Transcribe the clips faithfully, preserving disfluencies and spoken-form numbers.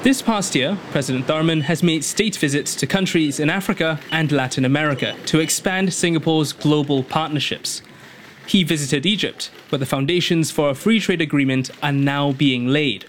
This past year, President Tharman has made state visits to countries in Africa and Latin America to expand Singapore's global partnerships. He visited Egypt, where the foundations for a free trade agreement are now being laid.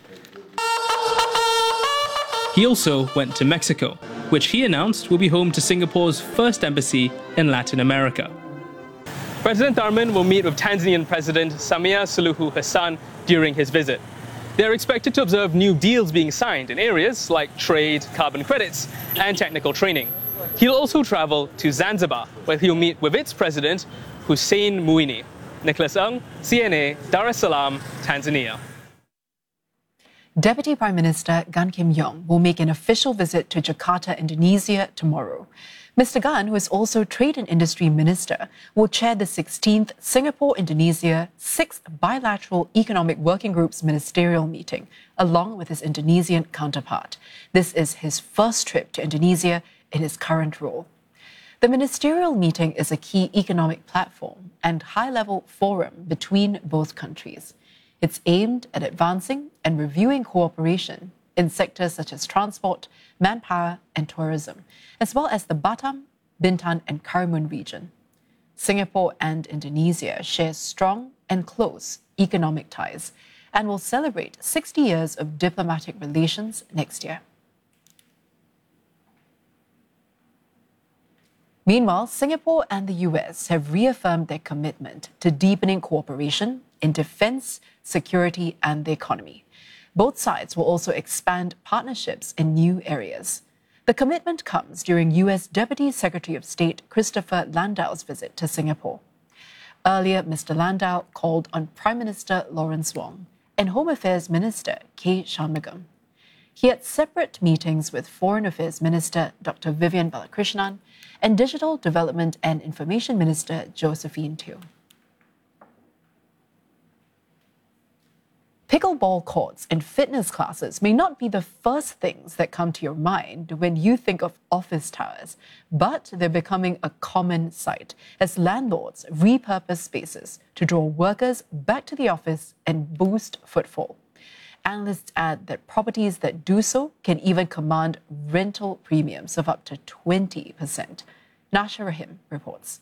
He also went to Mexico, which he announced will be home to Singapore's first embassy in Latin America. President Tharman will meet with Tanzanian President Samia Suluhu Hassan during his visit. They're expected to observe new deals being signed in areas like trade, carbon credits, and technical training. He'll also travel to Zanzibar, where he'll meet with its president, Hussein Mwinyi. Nicholas Ng, C N A, Dar es Salaam, Tanzania. Deputy Prime Minister Gan Kim Yong will make an official visit to Jakarta, Indonesia tomorrow. Mister Gan, who is also Trade and Industry Minister, will chair the sixteenth Singapore-Indonesia sixth Bilateral Economic Working Group's ministerial meeting, along with his Indonesian counterpart. This is his first trip to Indonesia in his current role. The ministerial meeting is a key economic platform and high-level forum between both countries. It's aimed at advancing and reviewing cooperation in sectors such as transport, manpower, and tourism, as well as the Batam, Bintan, and Karimun region. Singapore and Indonesia share strong and close economic ties and will celebrate sixty years of diplomatic relations next year. Meanwhile, Singapore and the U S have reaffirmed their commitment to deepening cooperation in defense, security, and the economy. Both sides will also expand partnerships in new areas. The commitment comes during U S Deputy Secretary of State Christopher Landau's visit to Singapore. Earlier, Mister Landau called on Prime Minister Lawrence Wong and Home Affairs Minister K. Shanmugam. He had separate meetings with Foreign Affairs Minister Doctor Vivian Balakrishnan and Digital Development and Information Minister Josephine Teo. Pickleball courts and fitness classes may not be the first things that come to your mind when you think of office towers, but they're becoming a common sight as landlords repurpose spaces to draw workers back to the office and boost footfall. Analysts add that properties that do so can even command rental premiums of up to twenty percent. Nasha Rahim reports.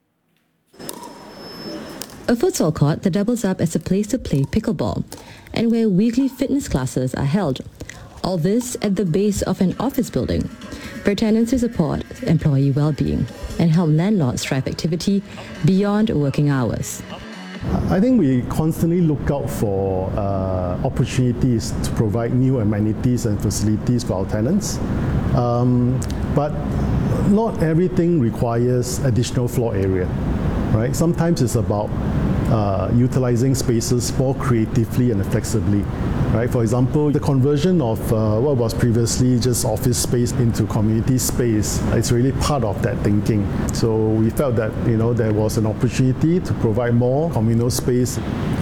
A futsal court that doubles up as a place to play pickleball and where weekly fitness classes are held. All this at the base of an office building for tenants to support employee well-being and help landlords drive activity beyond working hours. I think we constantly look out for uh, opportunities to provide new amenities and facilities for our tenants. Um, but not everything requires additional floor area, right? Sometimes it's about uh, utilizing spaces more creatively and flexibly, right? For example, the conversion of uh, what was previously just office space into community space, it's really part of that thinking. So we felt that, you know, there was an opportunity to provide more communal space.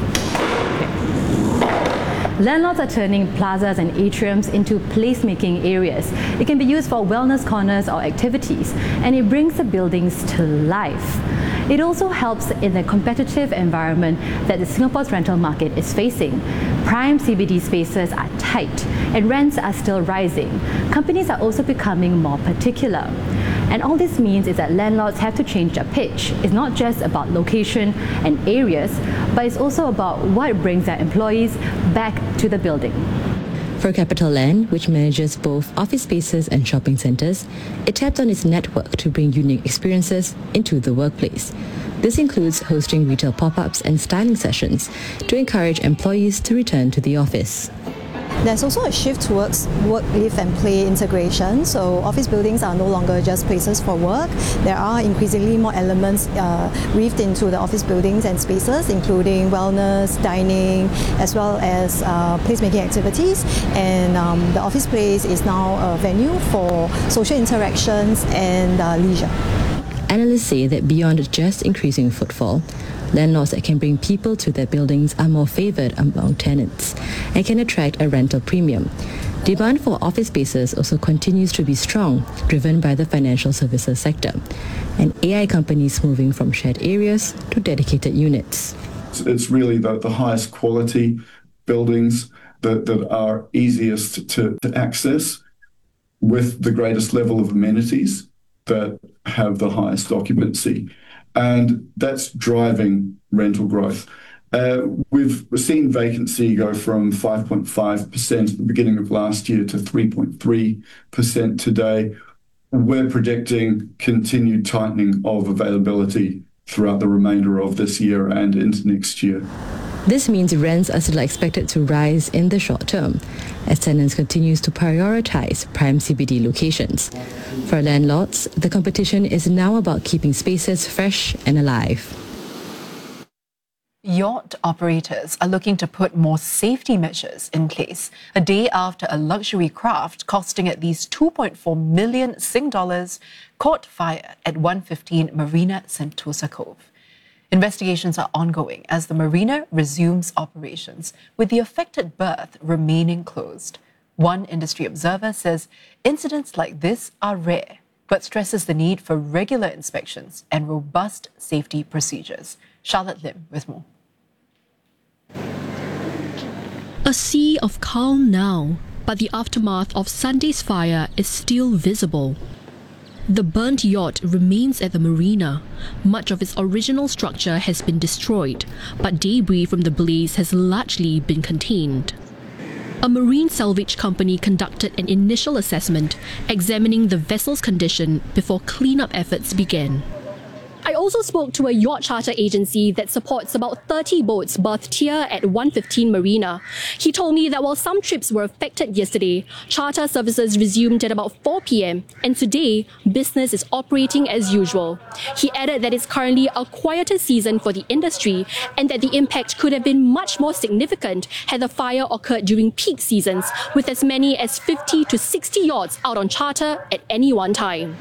Landlords are turning plazas and atriums into place-making areas. It can be used for wellness corners or activities, and it brings the buildings to life. It also helps in the competitive environment that the Singapore's rental market is facing. Prime C B D spaces are tight and rents are still rising. Companies are also becoming more particular. And all this means is that landlords have to change their pitch. It's not just about location and areas, but it's also about what brings their employees back to the building. For CapitaLand, which manages both office spaces and shopping centres, it tapped on its network to bring unique experiences into the workplace. This includes hosting retail pop-ups and styling sessions to encourage employees to return to the office. There's also a shift towards work, live and play integration. So office buildings are no longer just places for work. There are increasingly more elements uh, weaved into the office buildings and spaces, including wellness, dining, as well as uh, placemaking activities. And um, the office place is now a venue for social interactions and uh, leisure. Analysts say that beyond just increasing footfall, landlords that can bring people to their buildings are more favoured among tenants and can attract a rental premium. Demand for office spaces also continues to be strong, driven by the financial services sector, and A I companies moving from shared areas to dedicated units. It's really the, the highest quality buildings that, that are easiest to, to access with the greatest level of amenities that have the highest occupancy. And that's driving rental growth. Uh, we've seen vacancy go from five point five percent at the beginning of last year to three point three percent today. We're predicting continued tightening of availability throughout the remainder of this year and into next year. This means rents are still expected to rise in the short term as tenants continues to prioritize prime C B D locations. For landlords, the competition is now about keeping spaces fresh and alive. Yacht operators are looking to put more safety measures in place a day after a luxury craft costing at least two point four million Sing dollars caught fire at one fifteen Marina Sentosa Cove. Investigations are ongoing as the marina resumes operations, with the affected berth remaining closed. One industry observer says incidents like this are rare, but stresses the need for regular inspections and robust safety procedures. Charlotte Lim with more. A sea of calm now, but the aftermath of Sunday's fire is still visible. The burnt yacht remains at the marina. Much of its original structure has been destroyed, but debris from the blaze has largely been contained. A marine salvage company conducted an initial assessment, examining the vessel's condition before cleanup efforts began. I also spoke to a yacht charter agency that supports about thirty boats berthed here at one fifteen Marina. He told me that while some trips were affected yesterday, charter services resumed at about four p.m. and today, business is operating as usual. He added that it's currently a quieter season for the industry and that the impact could have been much more significant had the fire occurred during peak seasons, with as many as fifty to sixty yachts out on charter at any one time.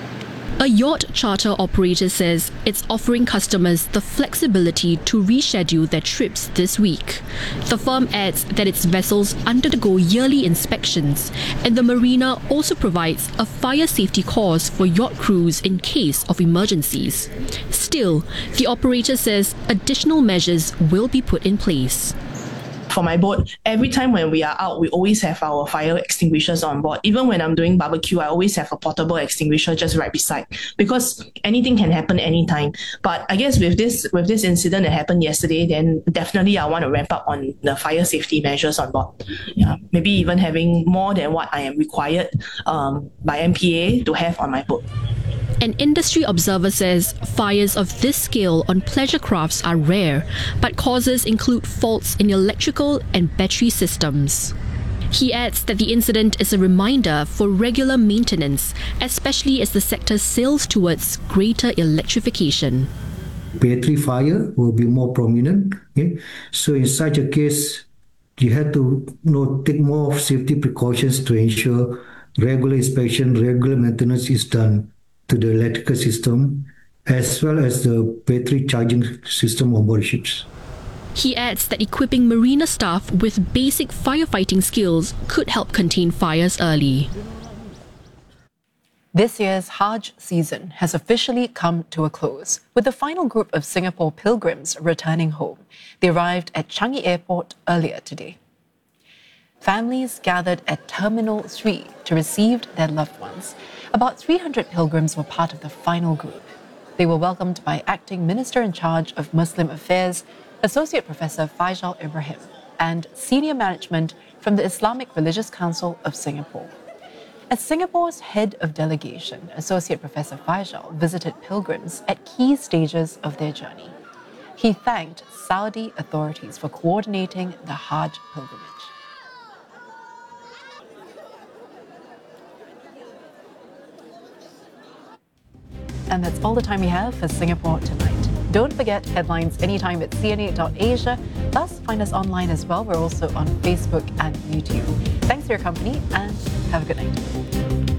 A yacht charter operator says it's offering customers the flexibility to reschedule their trips this week. The firm adds that its vessels undergo yearly inspections, and the marina also provides a fire safety course for yacht crews in case of emergencies. Still, the operator says additional measures will be put in place. For my boat, every time when we are out, we always have our fire extinguishers on board. Even when I'm doing barbecue, I always have a portable extinguisher just right beside, because anything can happen anytime. But I guess with this with this incident that happened yesterday, then definitely I want to ramp up on the fire safety measures on board. Yeah, maybe even having more than what I am required um, by M P A to have on my boat. An industry observer says fires of this scale on pleasure crafts are rare, but causes include faults in electrical and battery systems. He adds that the incident is a reminder for regular maintenance, especially as the sector sails towards greater electrification. Battery fire will be more prominent. Okay? So in such a case, you have to you know, take more safety precautions to ensure regular inspection, regular maintenance is done to the electrical system, as well as the battery charging system on board ships. He adds that equipping marina staff with basic firefighting skills could help contain fires early. This year's Hajj season has officially come to a close, with the final group of Singapore pilgrims returning home. They arrived at Changi Airport earlier today. Families gathered at Terminal three to receive their loved ones. About three hundred pilgrims were part of the final group. They were welcomed by Acting Minister in charge of Muslim Affairs, Associate Professor Faisal Ibrahim, and senior management from the Islamic Religious Council of Singapore. As Singapore's head of delegation, Associate Professor Faisal visited pilgrims at key stages of their journey. He thanked Saudi authorities for coordinating the Hajj pilgrimage. And that's all the time we have for Singapore Tonight. Don't forget headlines anytime at c n a dot asia. Plus, find us online as well. We're also on Facebook and YouTube. Thanks for your company and have a good night.